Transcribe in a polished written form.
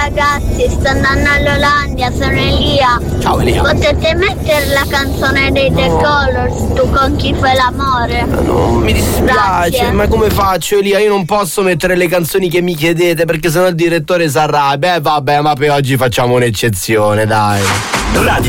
Ragazzi, sto andando all'Olanda, sono Elia. Ciao Elia. Potete mettere la canzone dei The Colors, Tu con chi fai l'amore? No, mi dispiace, Grazie. ma come faccio Elia? Io non posso mettere le canzoni che mi chiedete perché sennò il direttore si arrabbia. Vabbè, ma per oggi facciamo un'eccezione, dai. Radio